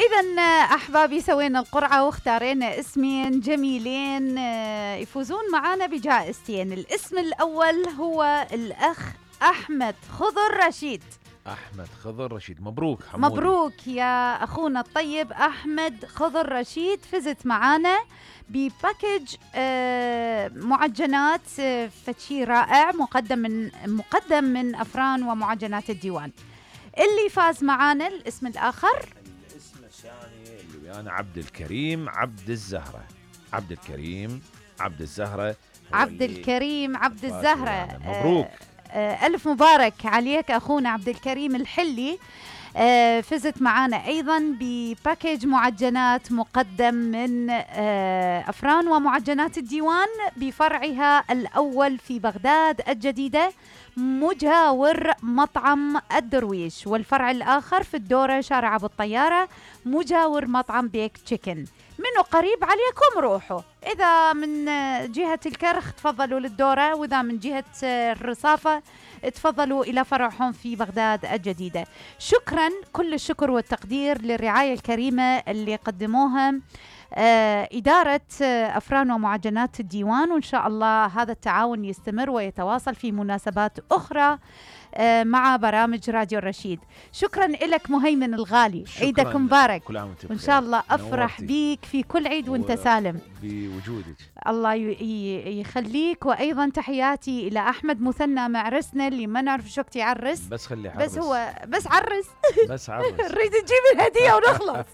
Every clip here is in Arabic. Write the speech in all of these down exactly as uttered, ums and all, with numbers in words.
إذا أحبابي سوينا القرعة واختارينا اسمين جميلين يفوزون معنا بجائزتين. الاسم الأول هو الأخ أحمد خضر رشيد. أحمد خضر رشيد، مبروك حمودي. مبروك يا أخونا الطيب أحمد خضر رشيد، فزت معانا بباكج معجنات فتشي رائع مقدم من مقدم من أفران ومعجنات الديوان. اللي فاز معانا الاسم الآخر، الاسم الثاني اللي ويانا عبد الكريم عبد الزهرة. عبد الكريم عبد الزهرة عبد الكريم عبد الزهرة، مبروك. آه آه ألف مبارك عليك أخونا عبد الكريم الحلي. آه فزت معانا أيضا بباكيج معجنات مقدم من آه أفران ومعجنات الديوان بفرعها الأول في بغداد الجديدة مجاور مطعم الدرويش، والفرع الآخر في الدورة شارع أبو الطيارة مجاور مطعم بيك تشيكن. منه قريب عليكم روحوا. إذا من جهة الكرخ تفضلوا للدورة، وإذا من جهة الرصافة تفضلوا إلى فرعهم في بغداد الجديدة. شكرا، كل الشكر والتقدير للرعاية الكريمة اللي قدموها آه إدارة آه أفران ومعجنات الديوان، وإن شاء الله هذا التعاون يستمر ويتواصل في مناسبات أخرى آه مع برامج راديو الرشيد. شكرا لك مهيمن الغالي، عيدك مبارك، وإن شاء الله أفرح بيك في كل عيد وانت سالم بوجودك. الله يخليك. وأيضا تحياتي إلى أحمد مثنى معرسنا اللي ما نعرف شو وقت يعرس، بس خلي حرس. بس هو بس عرس بس عرس نريد نجيب الهدية ونخلص.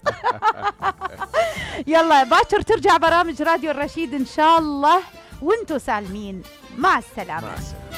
يلا باكر ترجع برامج راديو الرشيد إن شاء الله وانتو سالمين. مع السلامة. مع السلامة.